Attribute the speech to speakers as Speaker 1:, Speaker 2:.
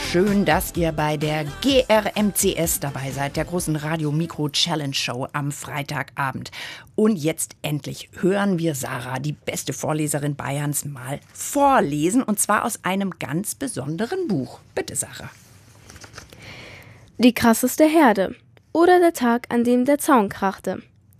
Speaker 1: Schön, dass ihr bei der GRMCS dabei seid, der großen Radio-Mikro-Challenge-Show am Freitagabend. Und jetzt endlich hören wir Sarah, die beste Vorleserin Bayerns, mal vorlesen. Und zwar aus einem ganz besonderen Buch. Bitte, Sarah.
Speaker 2: Die krasseste Herde oder der Tag, an dem der Zaun krachte.